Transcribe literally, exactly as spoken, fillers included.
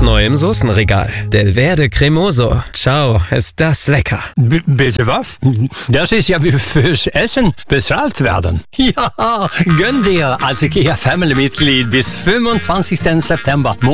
neu im Soßenregal. Del Verde Cremoso. Ciao, ist das lecker. B- bitte was? Das ist ja wie fürs Essen bezahlt werden. Ja, gönn dir als IKEA Family-Mitglied bis fünfundzwanzigsten September